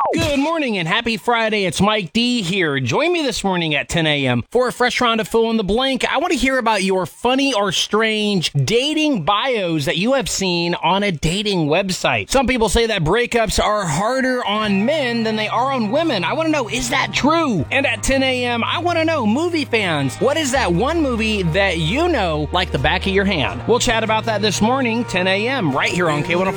Good morning and happy Friday. It's Mike D here. Join me this morning at 10 a.m. for a fresh round of Fill in the Blank. I want to hear about your funny or strange dating bios that you have seen on a dating website. Some people say that breakups are harder on men than they are on women. I want to know, is that true? And at 10 a.m., I want to know, movie fans, what is that one movie that you know like the back of your hand? We'll chat about that this morning, 10 a.m., right here on K105.